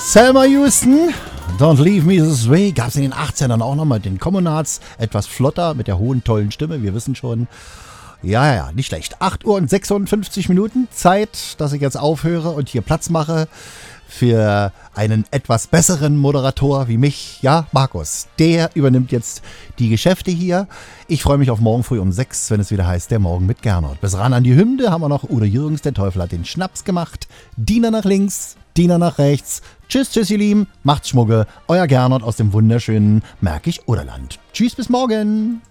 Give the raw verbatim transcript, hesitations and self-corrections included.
Selma Houston, Don't Leave Me This Way, gab es in den achtzehner auch nochmal den Kommunards, etwas flotter mit der hohen, tollen Stimme, wir wissen schon. Ja, ja, nicht schlecht. acht Uhr und sechsundfünfzig Minuten, Zeit, dass ich jetzt aufhöre und hier Platz mache für einen etwas besseren Moderator wie mich. Ja, Markus, der übernimmt jetzt die Geschäfte hier. Ich freue mich auf morgen früh um sechs, wenn es wieder heißt, der Morgen mit Gernot. Bis ran an die Hymne haben wir noch Udo Jürgens, der Teufel hat den Schnaps gemacht. Diener nach links, Diener nach rechts. Tschüss, tschüss, ihr Lieben. Macht's Schmugge. Euer Gernot aus dem wunderschönen Märkisch-Oderland. Tschüss, bis morgen.